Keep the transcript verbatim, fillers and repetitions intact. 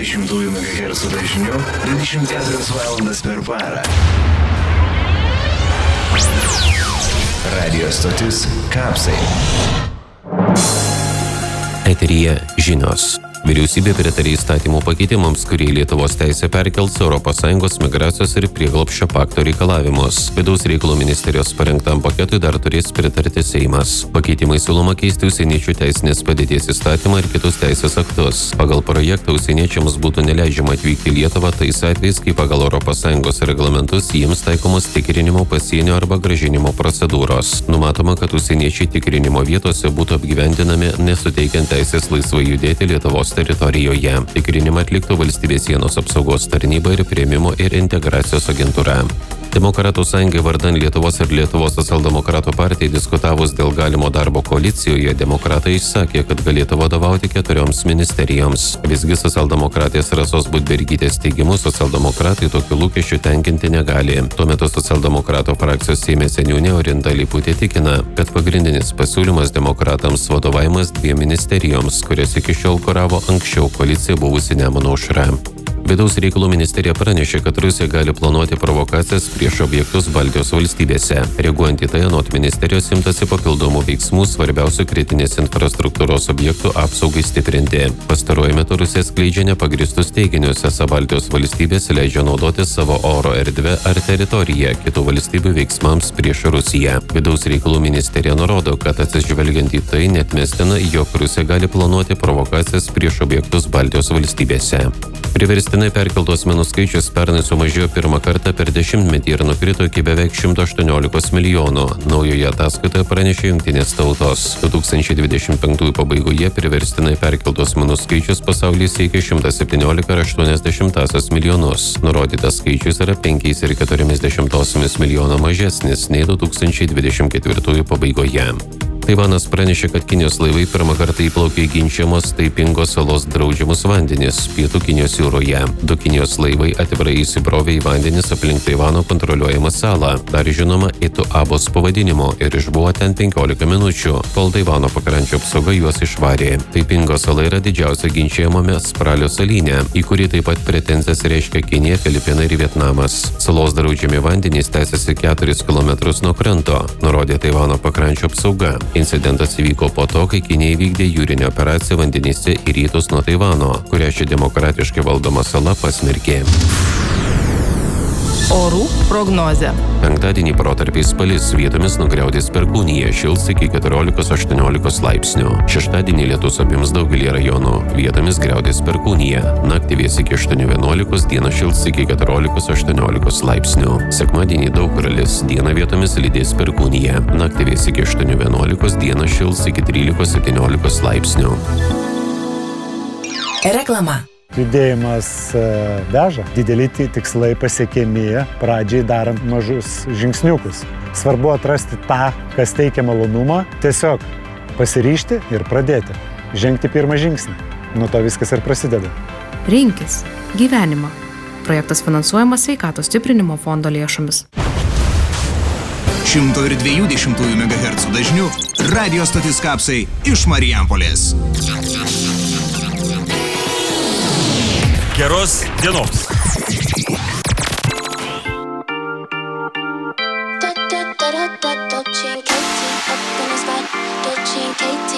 dvidešimt megahercų dažniu dvidešimt keturias valandas per parą. Radio stotis Kapsai. Eteryje žinios. Vyriausybė pritarė įstatymų pakeitimams, kurie Lietuvos teisę perkels Europos Sąjungos migracijos ir prieglobsčio pakto reikalavimus. Vidaus reikalų ministerijos parengtam paketui dar turės pritarti Seimas. Pakeitimai siūloma keisti užsieniečių teisinės padėties įstatymą ir kitus teisės aktus. Pagal projektą užsieniečiams būtų neleidžiama atvykti į Lietuvą tais atvejais, kai pagal Europos Sąjungos reglamentus jiems taikomos tikrinimo pasienio arba grąžinimo procedūros. Numatoma, kad užsieniečiai tikrinimo vietose būtų apgyvendinami, nesuteikiant teisės laisvai judėti Lietuvos teritorijoje. Tikrinimą atliktų valstybės sienos apsaugos tarnyba ir priėmimo ir integracijos agentūra. Demokratų sąjungai vardan Lietuvos ir Lietuvos socialdemokratų partijai diskutavus dėl galimo darbo koalicijoje, demokratai išsakė, kad galėtų vadovauti keturioms ministerijoms. Visgi socialdemokratės Rasos Budbergytės teigimu socialdemokratai tokių lūkesčių tenkinti negali. Tuo metu socialdemokratų frakcijos Seime seniūnė Orinta Liputė tikina, kad pagrindinis pasiūlymas demokratams vadovavimas dviem ministerijoms, kurias iki šiol kuravo anksčiau koalicija buvusi Nemuno aušra. Vidaus reikalų ministerija pranešė, kad Rusija gali planuoti provokacijas prieš objektus Baltijos valstybėse. Reaguojant į tai, anot ministerijos imtasi papildomų veiksmų svarbiausių kritinės infrastruktūros objektų apsaugai stiprinti. Pastaruoju metu Rusija skleidžia nepagristus teiginius, esą Baltijos valstybės leidžia naudoti savo oro erdvę ar teritoriją kitų valstybių veiksmams prieš Rusiją. Vidaus reikalų ministerija nurodo, kad atsižvelgiant į tai neatmestina, jog Rusija gali planuoti provokacijas prieš objektus Baltijos valstybėse. Priverstinai perkeltų asmenų skaičius pernai sumažėjo pirmą kartą per dešimtmetį ir nukrito iki beveik šimto aštuoniolikos milijonų. Naujoje ataskaitoje pranešė Jungtinės tautos. du tūkstančiai dvidešimt penktųjų pabaigoje priverstinai perkeltų asmenų skaičius pasaulyje siekė šimtą septyniolika ir aštuonias dešimtąsias milijonus. Nurodytas skaičius yra penkiais ir keturiomis dešimtosiomis milijono mažesnis nei du tūkstančiai dvidešimt ketvirtųjų pabaigoje. Taivanas pranešė, kad Kinijos laivai pirmą kartą įplaukė į ginčiamos Taipingo salos draudžiamus vandenis pietų Kinijos jūroje. Du Kinijos laivai atvirai įsibrovė į vandenis aplink Taivano kontroliuojamą salą, dar žinoma Itu Abos pavadinimo, ir išbuvo ten penkiolika minučių, kol Taivano pakrančio apsauga juos išvarė. Taipingo sala yra didžiausia ginčiamame Spralio salyne, į kurį taip pat pretenzijas reiškia Kinija, Filipinai ir Vietnamas. Salos draudžiami vandenys tęsiasi keturis kilometrus nuo kranto, nurodė Taivano pakrančio apsauga. Incidentas įvyko po to, kai Kinija įvykdė jūrinę operaciją vandenyse į rytus nuo Taivano, kurią ši demokratiškai valdoma sala pasmerkė. Orų prognozė. Penktadienį protarpiais palis, vietomis nugriaudės perkūnija, šils iki keturiolikos aštuoniolikos laipsnių. Šeštadienį lietus apims daugelį rajonų, vietomis griaudės perkūnija. Naktį vės iki aštuonių vienuolikos, dieną šils iki keturiolikos aštuoniolikos laipsnių. Sekmadienį daug kur lis, dieną vietomis lydės perkūnija. Naktį vės iki aštuonių vienuolikos, dieną šils iki trylikos septyniolikos laipsnių. Reklama. Judėjimas veža, dideli tikslai pasiekiami pradžiai darant mažus žingsniukus. Svarbu atrasti tą, kas teikia malonumą, tiesiog pasiryžti ir pradėti. Žengti pirmą žingsnį. Nuo to viskas ir prasideda. Rinkis gyvenimą. Projektas finansuojamas Sveikatos stiprinimo fondo lėšomis. šimto dvidešimt megahercų dažniu radio stotis Kapsai iš Marijampolės. Geros dienos. Dolce and Katie, up in the spot, Dolce and Katie.